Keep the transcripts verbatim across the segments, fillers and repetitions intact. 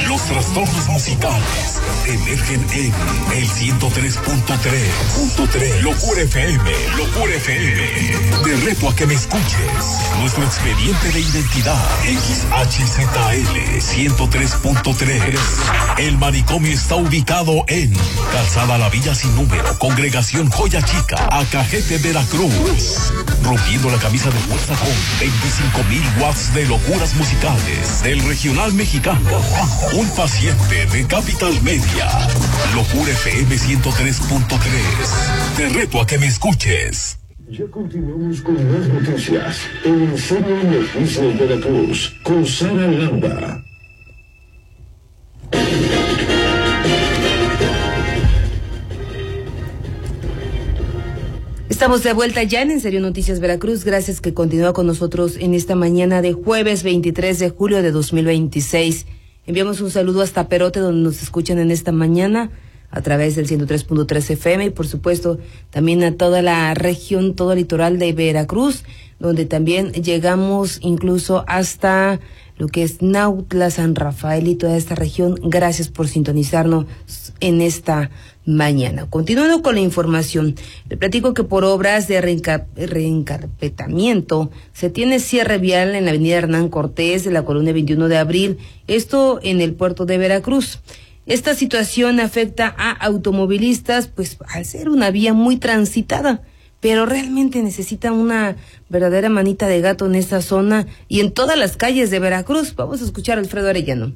Los trastornos musicales emergen en el ciento tres punto tres. Locura F M, Locura F M. Te reto a que me escuches. Nuestro expediente de identidad X H Z L ciento tres punto tres. El manicomio está ubicado en Calzada La Villa Sin Número, Congregación Joya Chica, Acajete, Veracruz. Rompiendo la camisa de fuerza con veinticinco mil watts de locuras musicales del regional mexicano. Un paciente de Capital Media. Locura F M ciento tres punto tres. Te reto a que me escuches. Ya continuamos con más noticias en Serio Noticias de Veracruz con Sara Landa. Estamos de vuelta ya en En Serio Noticias Veracruz. Gracias que continúa con nosotros en esta mañana de jueves veintitrés de julio de dos mil veintiséis. Enviamos un saludo hasta Perote, donde nos escuchan en esta mañana a través del ciento tres punto tres F M y por supuesto también a toda la región, todo el litoral de Veracruz, donde también llegamos incluso hasta lo que es Nautla, San Rafael y toda esta región. Gracias por sintonizarnos en esta mañana. Continuando con la información, le platico que por obras de reenca- reencarpetamiento se tiene cierre vial en la avenida Hernán Cortés de la colonia veintiuno de abril, esto en el puerto de Veracruz. Esta situación afecta a automovilistas, pues al ser una vía muy transitada, pero realmente necesita una verdadera manita de gato en esta zona y en todas las calles de Veracruz. Vamos a escuchar a Alfredo Arellano.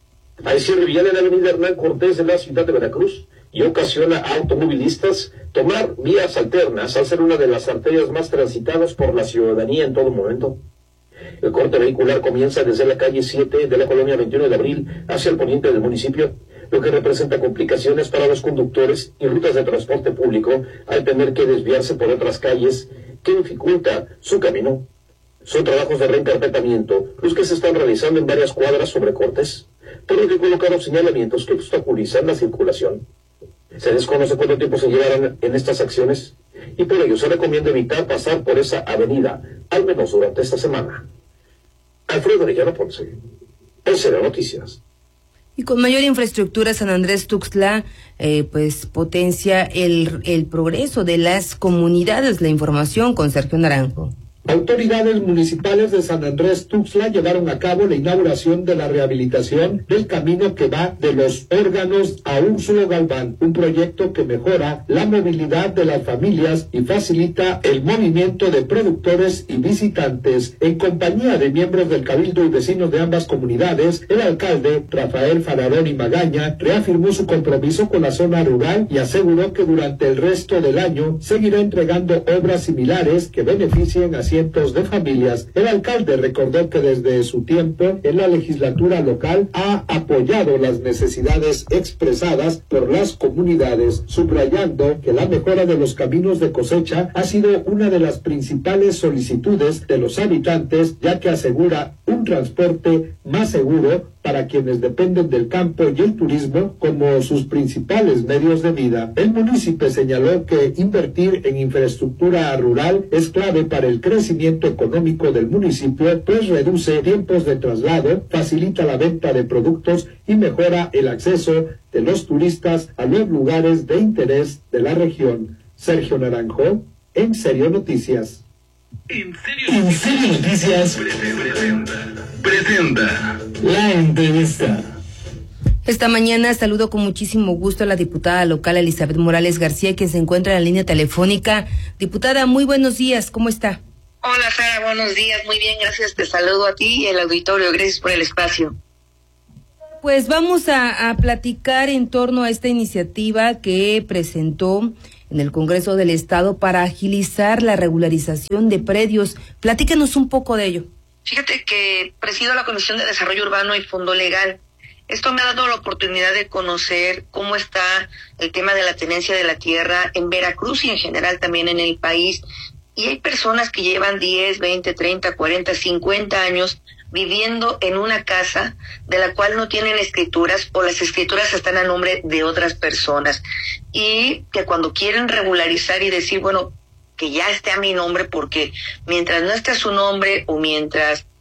Hay cierre vial en la avenida Hernán Cortés de la ciudad de Veracruz y ocasiona a automovilistas tomar vías alternas al ser una de las arterias más transitadas por la ciudadanía en todo momento. El corte vehicular comienza desde la calle siete de la colonia veintiuno de abril hacia el poniente del municipio, lo que representa complicaciones para los conductores y rutas de transporte público al tener que desviarse por otras calles que dificulta su camino. Son trabajos de reencarpetamiento los que se están realizando en varias cuadras sobre cortes, por lo que colocaron señalamientos que obstaculizan la circulación. Se desconoce cuánto tiempo se llevarán en estas acciones y por ello se recomienda evitar pasar por esa avenida, al menos durante esta semana. Alfredo Arellano Ponce, En Serio Noticias. Y con mayor infraestructura, San Andrés Tuxtla, eh, pues potencia el, el progreso de las comunidades. La información con Sergio Naranjo. Autoridades municipales de San Andrés Tuxtla llevaron a cabo la inauguración de la rehabilitación del camino que va de los órganos a Úrsulo Galván, un proyecto que mejora la movilidad de las familias y facilita el movimiento de productores y visitantes. En compañía de miembros del Cabildo y vecinos de ambas comunidades, el alcalde Rafael Fararón y Magaña reafirmó su compromiso con la zona rural y aseguró que durante el resto del año seguirá entregando obras similares que beneficien a cientos de familias. El alcalde recordó que desde su tiempo en la legislatura local ha apoyado las necesidades expresadas por las comunidades, subrayando que la mejora de los caminos de cosecha ha sido una de las principales solicitudes de los habitantes, ya que asegura un transporte más seguro para quienes dependen del campo y el turismo como sus principales medios de vida. El municipio señaló que invertir en infraestructura rural es clave para el crecimiento económico del municipio, pues reduce tiempos de traslado, facilita la venta de productos y mejora el acceso de los turistas a los lugares de interés de la región. Sergio Naranjo, En Serio Noticias. En Serio, en Serio Noticias presenta, presenta la entrevista. Esta mañana saludo con muchísimo gusto a la diputada local Elizabeth Morales García, quien se encuentra en la línea telefónica. Diputada, muy buenos días, ¿cómo está? Hola Sara, buenos días, muy bien, gracias, te saludo a ti y al auditorio, gracias por el espacio. Pues vamos a, a platicar en torno a esta iniciativa que presentó en el Congreso del Estado para agilizar la regularización de predios. Platícanos un poco de ello. Fíjate que presido la Comisión de Desarrollo Urbano y Fondo Legal. Esto me ha dado la oportunidad de conocer cómo está el tema de la tenencia de la tierra en Veracruz y en general también en el país. Y hay personas que llevan diez, veinte, treinta, cuarenta, cincuenta años viviendo en una casa de la cual no tienen escrituras o las escrituras están a nombre de otras personas. Y que cuando quieren regularizar y decir, bueno, que ya esté a mi nombre, porque mientras no esté a su nombre o mientras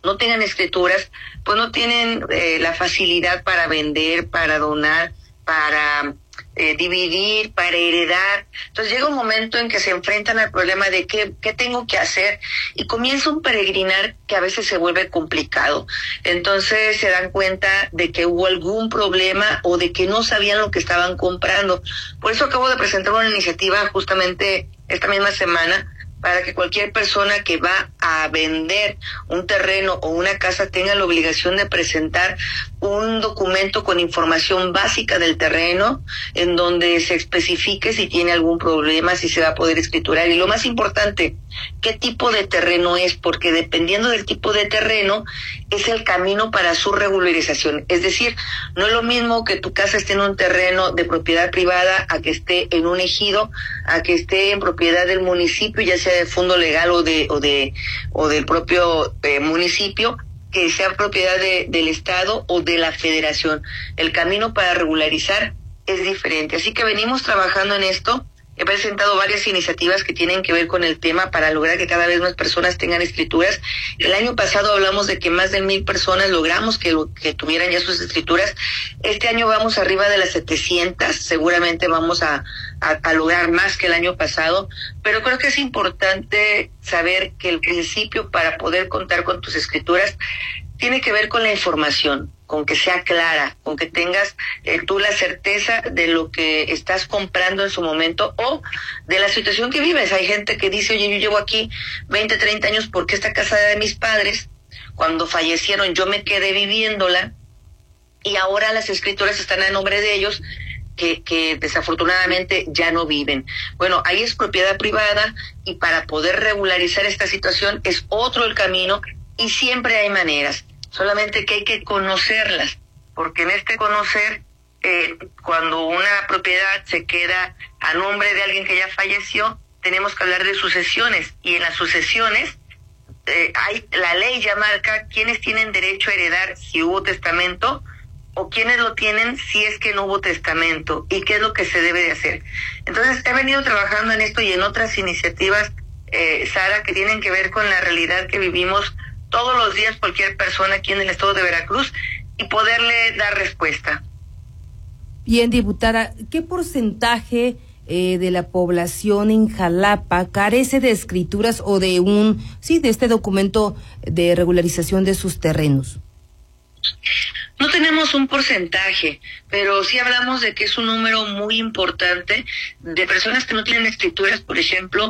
no tengan escrituras, pues no tienen eh, la facilidad para vender, para donar, para eh, dividir, para heredar. Entonces llega un momento en que se enfrentan al problema de qué, qué tengo que hacer, y comienza un peregrinar que a veces se vuelve complicado. Entonces se dan cuenta de que hubo algún problema o de que no sabían lo que estaban comprando. Por eso acabo de presentar una iniciativa justamente esta misma semana, para que cualquier persona que va a vender un terreno o una casa tenga la obligación de presentar un documento con información básica del terreno, en donde se especifique si tiene algún problema, si se va a poder escriturar, y lo más importante, qué tipo de terreno es, porque dependiendo del tipo de terreno es el camino para su regularización. Es decir, no es lo mismo que tu casa esté en un terreno de propiedad privada a que esté en un ejido, a que esté en propiedad del municipio, ya sea de fondo legal o de o de o del propio eh, municipio, que sea propiedad de, del Estado o de la Federación. El camino para regularizar es diferente. Así que venimos trabajando en esto. He presentado varias iniciativas que tienen que ver con el tema para lograr que cada vez más personas tengan escrituras. El año pasado hablamos de que más de mil personas logramos que, que tuvieran ya sus escrituras. Este año vamos arriba de las setecientas. Seguramente vamos a, a, a lograr más que el año pasado. Pero creo que es importante saber que el principio para poder contar con tus escrituras tiene que ver con la información, con que sea clara, con que tengas eh, tú la certeza de lo que estás comprando en su momento o de la situación que vives. Hay gente que dice, oye, yo llevo aquí veinte, treinta años porque esta casa era de mis padres, cuando fallecieron yo me quedé viviéndola y ahora las escrituras están a nombre de ellos, que, que desafortunadamente ya no viven. Bueno, ahí es propiedad privada, y para poder regularizar esta situación es otro el camino, y siempre hay maneras. Solamente que hay que conocerlas, porque en este conocer, eh, cuando una propiedad se queda a nombre de alguien que ya falleció, tenemos que hablar de sucesiones, y en las sucesiones eh, hay la ley ya marca quiénes tienen derecho a heredar si hubo testamento, o quiénes lo tienen si es que no hubo testamento, y qué es lo que se debe de hacer. Entonces he venido trabajando en esto y en otras iniciativas, eh, Sara, que tienen que ver con la realidad que vivimos todos los días cualquier persona aquí en el estado de Veracruz, y poderle dar respuesta. Bien, diputada, ¿qué porcentaje eh, de la población en Jalapa carece de escrituras o de un, sí, de este documento de regularización de sus terrenos? No tenemos un porcentaje, pero sí hablamos de que es un número muy importante de personas que no tienen escrituras, por ejemplo,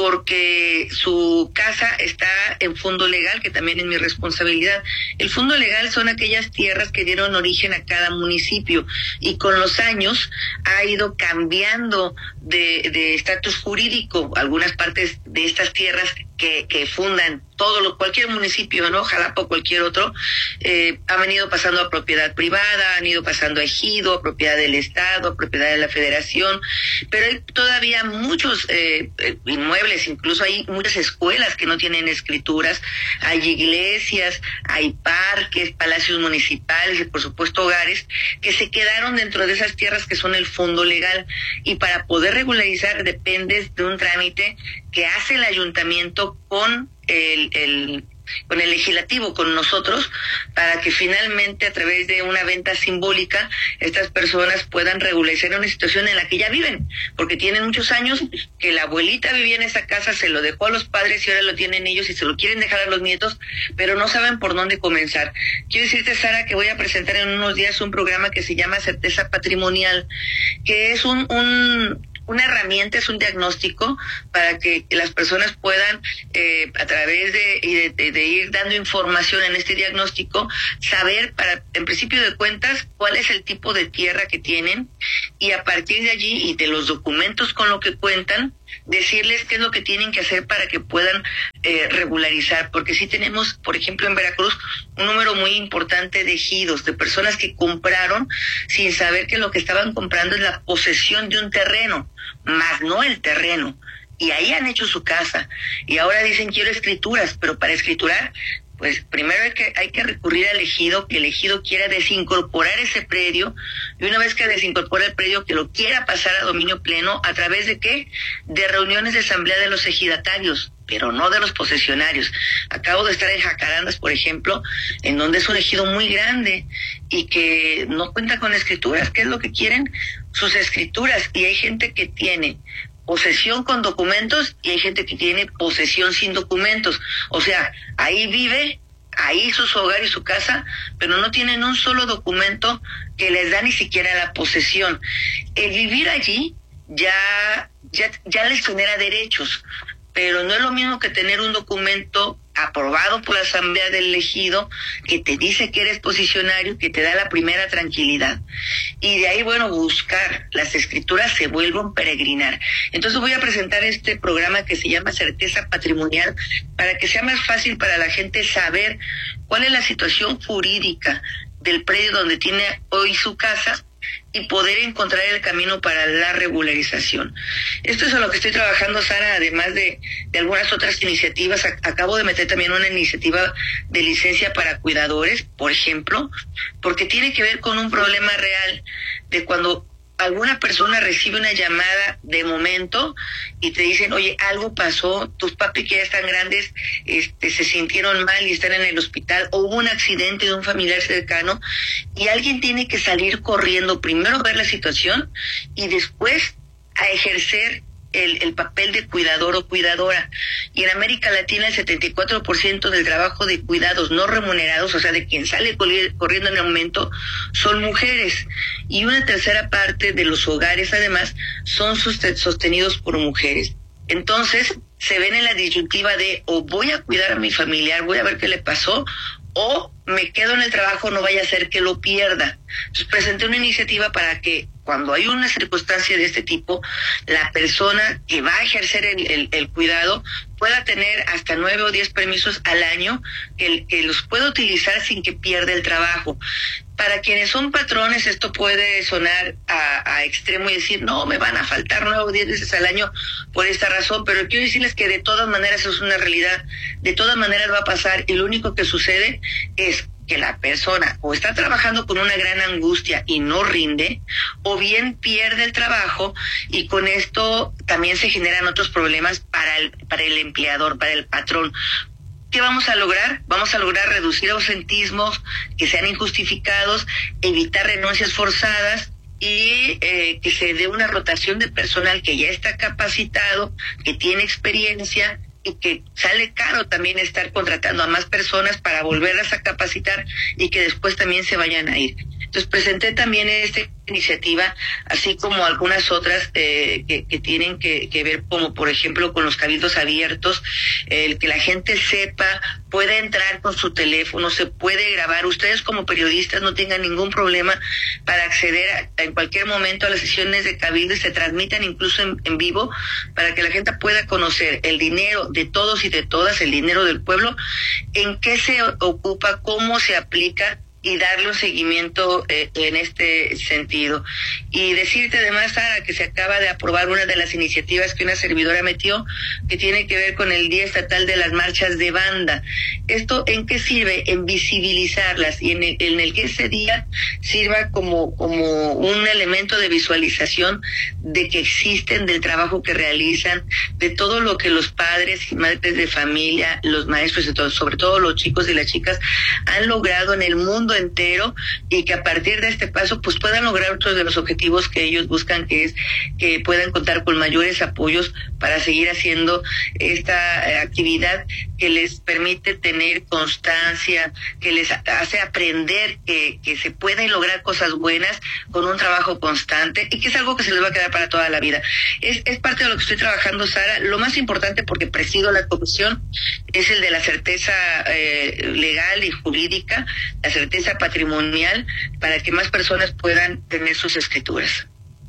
porque su casa está en fondo legal, que también es mi responsabilidad. El fondo legal son aquellas tierras que dieron origen a cada municipio, y con los años ha ido cambiando de de estatus jurídico algunas partes de estas tierras que, que fundan todo lo, cualquier municipio, ¿no? Jalapa o cualquier otro, eh, han venido pasando a propiedad privada, han ido pasando a ejido, a propiedad del Estado, a propiedad de la Federación, pero hay todavía muchos eh, inmuebles, incluso hay muchas escuelas que no tienen escrituras, hay iglesias, hay parques, palacios municipales y por supuesto hogares que se quedaron dentro de esas tierras que son el fondo legal, y para poder regularizar dependes de un trámite que hace el ayuntamiento con el, el con el legislativo, con nosotros, para que finalmente a través de una venta simbólica estas personas puedan regularizar una situación en la que ya viven, porque tienen muchos años que la abuelita vivía en esa casa, se lo dejó a los padres y ahora lo tienen ellos y se lo quieren dejar a los nietos, pero no saben por dónde comenzar. Quiero decirte, Sara, que voy a presentar en unos días un programa que se llama Certeza Patrimonial, que es un un una herramienta, es un diagnóstico para que las personas puedan, eh, a través de, de, de, de ir dando información en este diagnóstico, saber, para, en principio de cuentas, cuál es el tipo de tierra que tienen, y a partir de allí y de los documentos con lo que cuentan, decirles qué es lo que tienen que hacer para que puedan eh, regularizar, porque sí tenemos, por ejemplo, en Veracruz, un número muy importante de ejidos, de personas que compraron sin saber que lo que estaban comprando es la posesión de un terreno, más no el terreno, y ahí han hecho su casa, y ahora dicen quiero escrituras, pero para escriturar, pues primero hay que, hay que recurrir al ejido, que el ejido quiera desincorporar ese predio, y una vez que desincorpora el predio, que lo quiera pasar a dominio pleno, ¿a través de qué? De reuniones de asamblea de los ejidatarios. pero no de los posesionarios. Acabo de estar en Jacarandas, por ejemplo, en donde es un ejido muy grande y que no cuenta con escrituras. ¿Qué es lo que quieren? Sus escrituras. Y hay gente que tiene posesión con documentos y hay gente que tiene posesión sin documentos. O sea, ahí vive, ahí su hogar y su casa, pero no tienen un solo documento que les da ni siquiera la posesión. El vivir allí ya, ya, ya les genera derechos, pero no es lo mismo que tener un documento aprobado por la asamblea del ejido que te dice que eres posicionario, que te da la primera tranquilidad. Y de ahí, bueno, buscar las escrituras se vuelve un peregrinar. Entonces voy a presentar este programa que se llama Certeza Patrimonial para que sea más fácil para la gente saber cuál es la situación jurídica del predio donde tiene hoy su casa y poder encontrar el camino para la regularización. Esto es a lo que estoy trabajando, Sara, además de, de algunas otras iniciativas. Acabo de meter también una iniciativa de licencia para cuidadores, por ejemplo, porque tiene que ver con un problema real de cuando alguna persona recibe una llamada de momento y te dicen, oye, algo pasó, tus papi que ya están grandes, este, se sintieron mal y están en el hospital, o hubo un accidente de un familiar cercano, y alguien tiene que salir corriendo, primero a ver la situación y después a ejercer el, el papel de cuidador o cuidadora. Y en América Latina el setenta y cuatro por ciento del trabajo de cuidados no remunerados, o sea, de quien sale corriendo en el momento, son mujeres. Y una tercera parte de los hogares, además, son sostenidos por mujeres. Entonces, se ven en la disyuntiva de o voy a cuidar a mi familiar, voy a ver qué le pasó, o me quedo en el trabajo, no vaya a ser que lo pierda. Entonces presenté una iniciativa para que cuando hay una circunstancia de este tipo, la persona que va a ejercer el, el, el cuidado pueda tener hasta nueve o diez permisos al año que, que los pueda utilizar sin que pierda el trabajo. Para quienes son patrones, esto puede sonar a, a extremo y decir, no, me van a faltar nueve o diez veces al año por esta razón, pero quiero decirles que de todas maneras es una realidad, de todas maneras va a pasar, y lo único que sucede es que la persona o está trabajando con una gran angustia y no rinde, o bien pierde el trabajo, y con esto también se generan otros problemas para el, para el empleador, para el patrón. ¿Qué vamos a lograr? Vamos a lograr reducir ausentismos que sean injustificados, evitar renuncias forzadas y eh, que se dé una rotación de personal que ya está capacitado, que tiene experiencia, y que sale caro también estar contratando a más personas para volverlas a capacitar y que después también se vayan a ir. Entonces presenté también esta iniciativa, así como algunas otras eh, que, que tienen que, que ver, como por ejemplo con los cabildos abiertos, el que la gente sepa, puede entrar con su teléfono, se puede grabar. Ustedes como periodistas no tengan ningún problema para acceder a, en cualquier momento a las sesiones de cabildo, y se transmitan incluso en, en vivo, para que la gente pueda conocer el dinero de todos y de todas, el dinero del pueblo, en qué se ocupa, cómo se aplica, y darle un seguimiento eh, en este sentido. Y decirte además, Sara, que se acaba de aprobar una de las iniciativas que una servidora metió, que tiene que ver con el Día Estatal de las Marchas de Banda. ¿Esto en qué sirve? En visibilizarlas, y en el, en el que ese día sirva como, como un elemento de visualización de que existen, del trabajo que realizan, de todo lo que los padres y madres de familia, los maestros y todo, sobre todo los chicos y las chicas, han logrado en el mundo entero, y que a partir de este paso pues puedan lograr otros de los objetivos que ellos buscan, que es que puedan contar con mayores apoyos para seguir haciendo esta eh, actividad que les permite tener constancia, que les hace aprender que, que se pueden lograr cosas buenas con un trabajo constante, y que es algo que se les va a quedar para toda la vida. Es, es parte de lo que estoy trabajando, Sara. Lo más importante, porque presido la comisión, es el de la certeza eh, legal y jurídica, la certeza patrimonial, para que más personas puedan tener sus escrituras.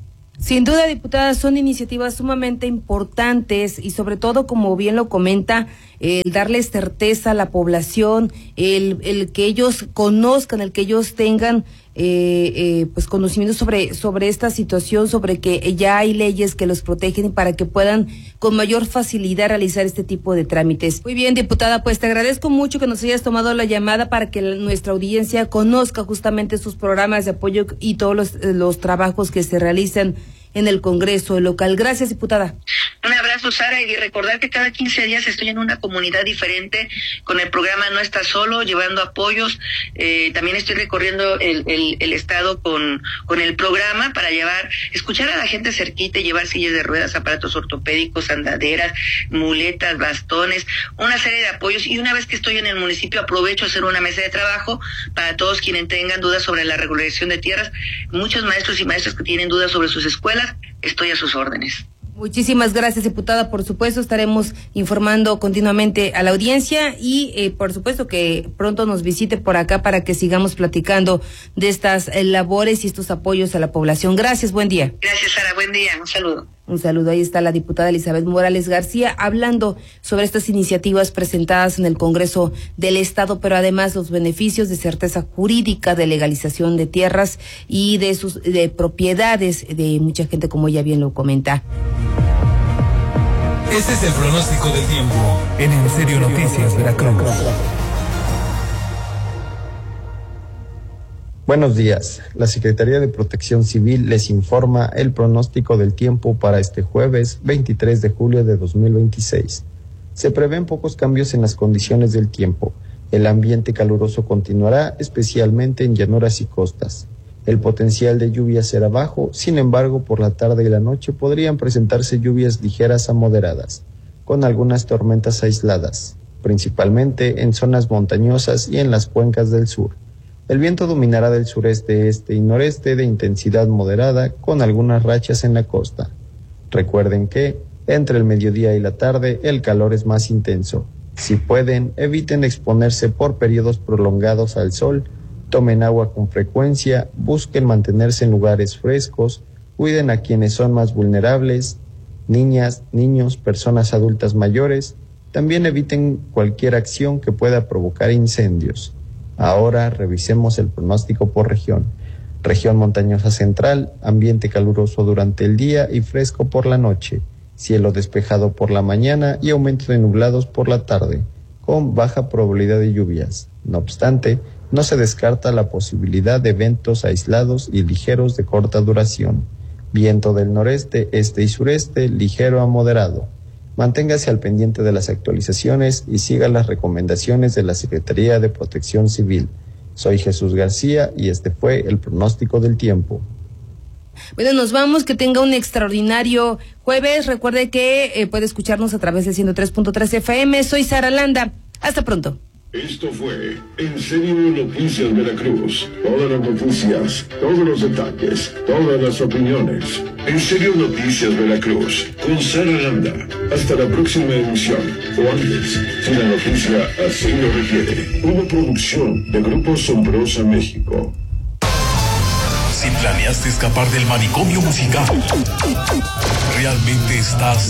Sin duda, diputada, son iniciativas sumamente importantes, y sobre todo, como bien lo comenta, el darles certeza a la población, el, el que ellos conozcan, el que ellos tengan eh, eh, pues conocimiento sobre sobre esta situación, sobre que ya hay leyes que los protegen, y para que puedan con mayor facilidad realizar este tipo de trámites. Muy bien, diputada, pues te agradezco mucho que nos hayas tomado la llamada para que nuestra audiencia conozca justamente sus programas de apoyo y todos los, los trabajos que se realizan en el Congreso local. Gracias, diputada. Un abrazo. abrazo, Sara, y recordar que cada quince días estoy en una comunidad diferente con el programa No Estás Solo, llevando apoyos. Eh, también estoy recorriendo el, el, el estado con, con el programa para llevar, escuchar a la gente cerquita y llevar sillas de ruedas, aparatos ortopédicos, andaderas, muletas, bastones, una serie de apoyos. Y una vez que estoy en el municipio, aprovecho a hacer una mesa de trabajo para todos quienes tengan dudas sobre la regularización de tierras. Muchos maestros y maestras que tienen dudas sobre sus escuelas, estoy a sus órdenes. Muchísimas gracias, diputada. Por supuesto, estaremos informando continuamente a la audiencia y, eh, por supuesto, que pronto nos visite por acá para que sigamos platicando de estas eh, labores y estos apoyos a la población. Gracias, buen día. Gracias, Sara, buen día, un saludo. Un saludo. Ahí está la diputada Elizabeth Morales García hablando sobre estas iniciativas presentadas en el Congreso del Estado, pero además los beneficios de certeza jurídica, de legalización de tierras y de sus de propiedades de mucha gente, como ella bien lo comenta. Este es el pronóstico del tiempo en En Serio Noticias Veracruz. Buenos días. La Secretaría de Protección Civil les informa el pronóstico del tiempo para este jueves veintitrés de julio de dos mil veintiséis. Se prevén pocos cambios en las condiciones del tiempo. El ambiente caluroso continuará, especialmente en llanuras y costas. El potencial de lluvia será bajo, sin embargo, por la tarde y la noche podrían presentarse lluvias ligeras a moderadas, con algunas tormentas aisladas, principalmente en zonas montañosas y en las cuencas del sur. El viento dominará del sureste, este y noreste de intensidad moderada, con algunas rachas en la costa. Recuerden que, entre el mediodía y la tarde, el calor es más intenso. Si pueden, eviten exponerse por periodos prolongados al sol. Tomen agua con frecuencia, busquen mantenerse en lugares frescos, cuiden a quienes son más vulnerables, niñas, niños, personas adultas mayores. También eviten cualquier acción que pueda provocar incendios. Ahora revisemos el pronóstico por región. Región montañosa central, ambiente caluroso durante el día y fresco por la noche. Cielo despejado por la mañana y aumento de nublados por la tarde, con baja probabilidad de lluvias. No obstante, no se descarta la posibilidad de eventos aislados y ligeros de corta duración. Viento del noreste, este y sureste, ligero a moderado. Manténgase al pendiente de las actualizaciones y siga las recomendaciones de la Secretaría de Protección Civil. Soy Jesús García y este fue el pronóstico del tiempo. Bueno, nos vamos, que tenga un extraordinario jueves. Recuerde que eh, puede escucharnos a través de ciento tres punto tres F M. Soy Sara Landa. Hasta pronto. Esto fue En Serio Noticias Veracruz. Todas las noticias, todos los detalles, todas las opiniones. En Serio Noticias Veracruz, con Sara Landa. Hasta la próxima emisión, o antes, si la noticia así lo requiere. Una producción de Grupo Sombrosa México. Si planeaste escapar del manicomio musical, realmente estás